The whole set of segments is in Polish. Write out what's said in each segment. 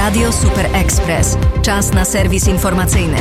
Radio Super Express. Czas na serwis informacyjny.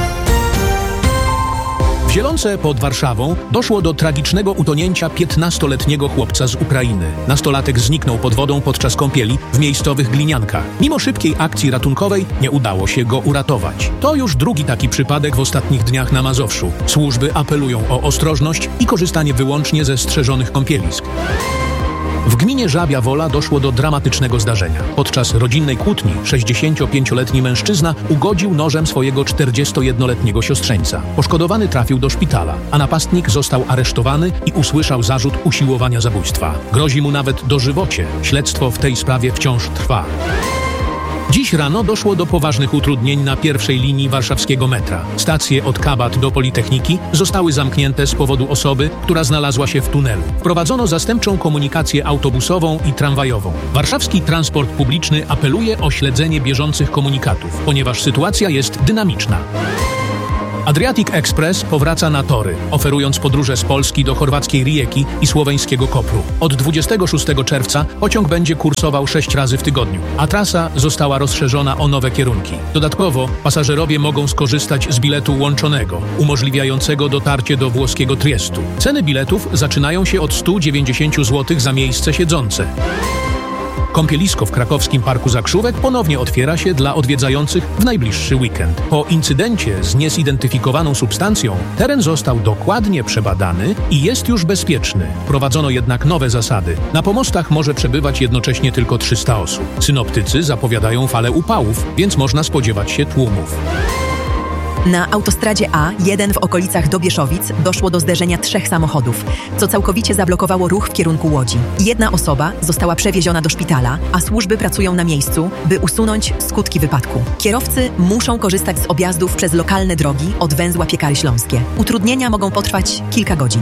W Zielonce pod Warszawą doszło do tragicznego utonięcia 15-letniego chłopca z Ukrainy. Nastolatek zniknął pod wodą podczas kąpieli w miejscowych Gliniankach. Mimo szybkiej akcji ratunkowej nie udało się go uratować. To już drugi taki przypadek w ostatnich dniach na Mazowszu. Służby apelują o ostrożność i korzystanie wyłącznie ze strzeżonych kąpielisk. W gminie Żabia Wola doszło do dramatycznego zdarzenia. Podczas rodzinnej kłótni 65-letni mężczyzna ugodził nożem swojego 41-letniego siostrzeńca. Poszkodowany trafił do szpitala, a napastnik został aresztowany i usłyszał zarzut usiłowania zabójstwa. Grozi mu nawet dożywocie. Śledztwo w tej sprawie wciąż trwa. Dziś rano doszło do poważnych utrudnień na pierwszej linii warszawskiego metra. Stacje od Kabat do Politechniki zostały zamknięte z powodu osoby, która znalazła się w tunelu. Wprowadzono zastępczą komunikację autobusową i tramwajową. Warszawski transport publiczny apeluje o śledzenie bieżących komunikatów, ponieważ sytuacja jest dynamiczna. Adriatic Express powraca na tory, oferując podróże z Polski do chorwackiej Rijeki i słoweńskiego Kopru. Od 26 czerwca pociąg będzie kursował 6 razy w tygodniu, a trasa została rozszerzona o nowe kierunki. Dodatkowo pasażerowie mogą skorzystać z biletu łączonego, umożliwiającego dotarcie do włoskiego Triestu. Ceny biletów zaczynają się od 190 zł za miejsce siedzące. Kąpielisko w krakowskim Parku Zakrzówek ponownie otwiera się dla odwiedzających w najbliższy weekend. Po incydencie z niezidentyfikowaną substancją teren został dokładnie przebadany i jest już bezpieczny. Wprowadzono jednak nowe zasady. Na pomostach może przebywać jednocześnie tylko 300 osób. Synoptycy zapowiadają falę upałów, więc można spodziewać się tłumów. Na autostradzie A1 w okolicach Dobieszowic doszło do zderzenia 3 samochodów, co całkowicie zablokowało ruch w kierunku Łodzi. 1 osoba została przewieziona do szpitala, a służby pracują na miejscu, by usunąć skutki wypadku. Kierowcy muszą korzystać z objazdów przez lokalne drogi od węzła Piekary Śląskie. Utrudnienia mogą potrwać kilka godzin.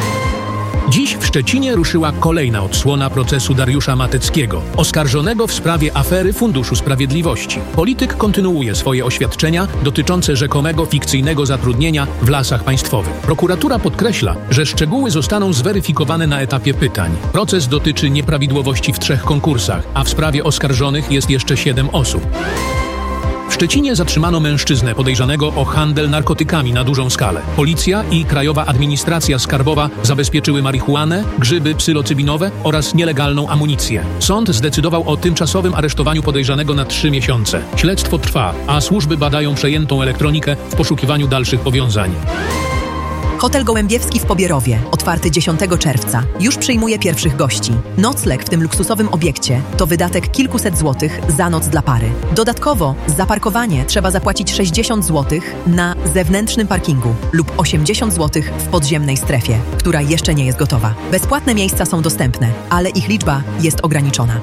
Dziś w Szczecinie ruszyła kolejna odsłona procesu Dariusza Mateckiego, oskarżonego w sprawie afery Funduszu Sprawiedliwości. Polityk kontynuuje swoje oświadczenia dotyczące rzekomego fikcyjnego zatrudnienia w Lasach Państwowych. Prokuratura podkreśla, że szczegóły zostaną zweryfikowane na etapie pytań. Proces dotyczy nieprawidłowości w 3 konkursach, a w sprawie oskarżonych jest jeszcze 7 osób. W Szczecinie zatrzymano mężczyznę podejrzanego o handel narkotykami na dużą skalę. Policja i Krajowa Administracja Skarbowa zabezpieczyły marihuanę, grzyby psylocybinowe oraz nielegalną amunicję. Sąd zdecydował o tymczasowym aresztowaniu podejrzanego na 3 miesiące. Śledztwo trwa, a służby badają przejętą elektronikę w poszukiwaniu dalszych powiązań. Hotel Gołębiewski w Pobierowie, otwarty 10 czerwca, już przyjmuje pierwszych gości. Nocleg w tym luksusowym obiekcie to wydatek kilkuset złotych za noc dla pary. Dodatkowo za parkowanie trzeba zapłacić 60 zł na zewnętrznym parkingu lub 80 zł w podziemnej strefie, która jeszcze nie jest gotowa. Bezpłatne miejsca są dostępne, ale ich liczba jest ograniczona.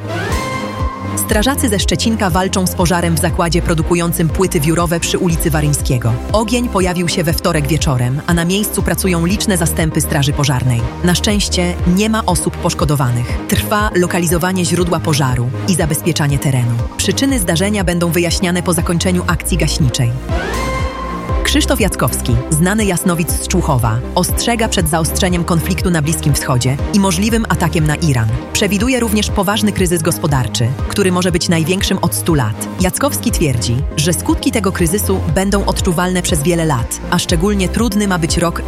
Strażacy ze Szczecinka walczą z pożarem w zakładzie produkującym płyty wiórowe przy ulicy Waryńskiego. Ogień pojawił się we wtorek wieczorem, a na miejscu pracują liczne zastępy straży pożarnej. Na szczęście nie ma osób poszkodowanych. Trwa lokalizowanie źródła pożaru i zabezpieczanie terenu. Przyczyny zdarzenia będą wyjaśniane po zakończeniu akcji gaśniczej. Krzysztof Jackowski, znany jasnowic z Człuchowa, ostrzega przed zaostrzeniem konfliktu na Bliskim Wschodzie i możliwym atakiem na Iran. Przewiduje również poważny kryzys gospodarczy, który może być największym od 100 lat. Jackowski twierdzi, że skutki tego kryzysu będą odczuwalne przez wiele lat, a szczególnie trudny ma być rok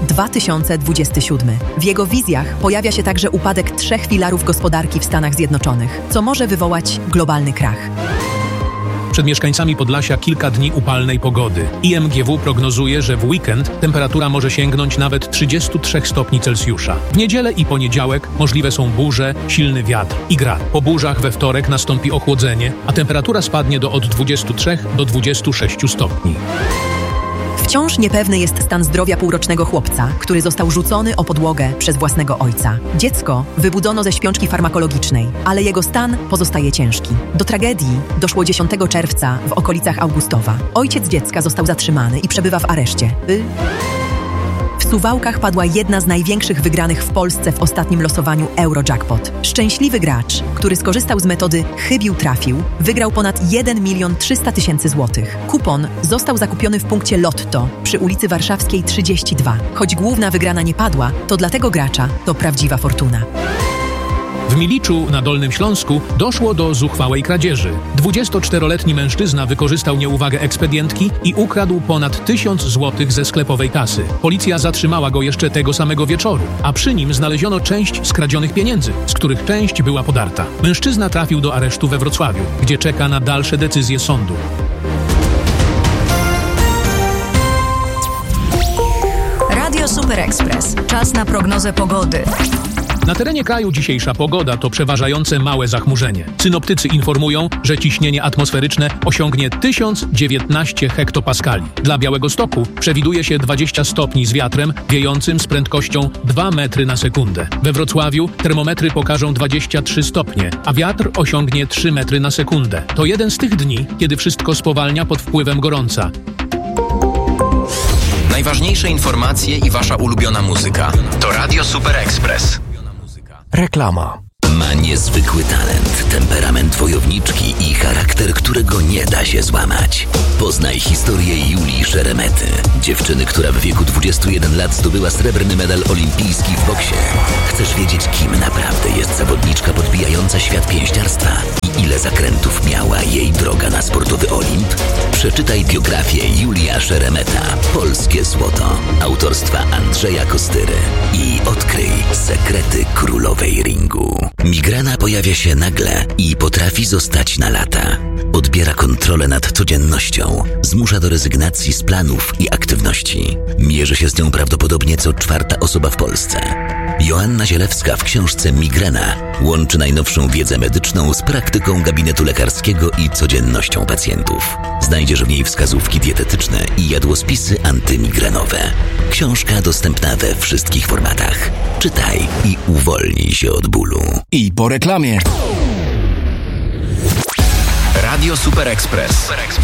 2027. W jego wizjach pojawia się także upadek 3 filarów gospodarki w Stanach Zjednoczonych, co może wywołać globalny krach. Przed mieszkańcami Podlasia kilka dni upalnej pogody. IMGW prognozuje, że w weekend temperatura może sięgnąć nawet 33 stopni Celsjusza. W niedzielę i poniedziałek możliwe są burze, silny wiatr i grad. Po burzach we wtorek nastąpi ochłodzenie, a temperatura spadnie do od 23 do 26 stopni. Wciąż niepewny jest stan zdrowia półrocznego chłopca, który został rzucony o podłogę przez własnego ojca. Dziecko wybudzono ze śpiączki farmakologicznej, ale jego stan pozostaje ciężki. Do tragedii doszło 10 czerwca w okolicach Augustowa. Ojciec dziecka został zatrzymany i przebywa w areszcie. W Suwałkach padła jedna z największych wygranych w Polsce w ostatnim losowaniu Eurojackpot. Szczęśliwy gracz, który skorzystał z metody chybił trafił, wygrał ponad 1 300 000 złotych. Kupon został zakupiony w punkcie Lotto przy ulicy Warszawskiej 32. Choć główna wygrana nie padła, to dla tego gracza to prawdziwa fortuna. W W Miliczu na Dolnym Śląsku doszło do zuchwałej kradzieży. 24-letni mężczyzna wykorzystał nieuwagę ekspedientki i ukradł ponad 1000 złotych ze sklepowej kasy. Policja zatrzymała go jeszcze tego samego wieczoru, a przy nim znaleziono część skradzionych pieniędzy, z których część była podarta. Mężczyzna trafił do aresztu we Wrocławiu, gdzie czeka na dalsze decyzje sądu. Radio Super Express. Czas na prognozę pogody. Na terenie kraju dzisiejsza pogoda to przeważające małe zachmurzenie. Synoptycy informują, że ciśnienie atmosferyczne osiągnie 1019 hektopaskali. Dla Białegostoku przewiduje się 20 stopni z wiatrem wiejącym z prędkością 2 metry na sekundę. We Wrocławiu termometry pokażą 23 stopnie, a wiatr osiągnie 3 metry na sekundę. To jeden z tych dni, kiedy wszystko spowalnia pod wpływem gorąca. Najważniejsze informacje i wasza ulubiona muzyka. To Radio Super Express. Reklama. Ma niezwykły talent, temperament wojowniczki i charakter, którego nie da się złamać. Poznaj historię Julii Szeremety, dziewczyny, która w wieku 21 lat zdobyła srebrny medal olimpijski w boksie. Chcesz wiedzieć, kim naprawdę jest zawodniczka podbijająca świat pięściarstwa i ile zakrętów miała jej droga na sportowy Olimp? Przeczytaj biografię Julia Szeremeta, Polskie Złoto, autorstwa Andrzeja Kostyry i odkryj sekrety królowej ringu. Migrena pojawia się nagle i potrafi zostać na lata. Odbiera kontrolę nad codziennością, zmusza do rezygnacji z planów i aktywności. Mierzy się z nią prawdopodobnie co 4. osoba w Polsce. Joanna Zielewska w książce Migrena łączy najnowszą wiedzę medyczną z praktyką gabinetu lekarskiego i codziennością pacjentów. Znajdziesz w niej wskazówki dietetyczne i jadłospisy antymigrenowe. Książka dostępna we wszystkich formatach. Czytaj i uwolnij się od bólu. I po reklamie. Radio Super Express.